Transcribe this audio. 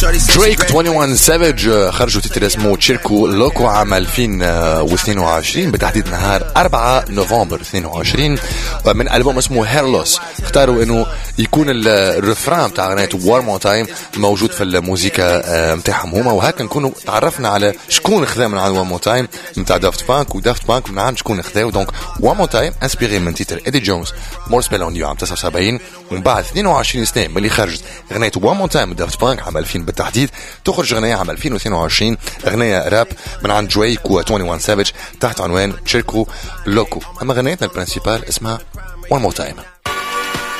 دريك 21 سافيج خرجوا تتر اسمه تشيركو لوكو عام 2022 بتحديد نهار 4 نوفمبر 22 من ألبوم اسمه هيرلوس. اختاروا انه يكون الرفران بتاع اغنية وار مور تايم موجود في الموسيقى متاعهم هما، وهكا نكونوا تعرفنا على شكون خذا من عن وار مور تايم نتاع دافت بانك، ودافت بانك من عن شكون خذاو. دونك وار مور تايم انسبيري من تيتر ايدي جونز مور سبيل اون يو عام 79، ومن بعد 22 سنة ملي خرجت اغنية وار مور تايم من دافت بانك عام 2000 بالتحديد، تخرج اغنية عام 2022 اغنية راب من عند دريك و 21 سافيج تحت عنوان تشيركو لوكو. اما اغنيتنا البرنسيبال اسمها وان مور تايم.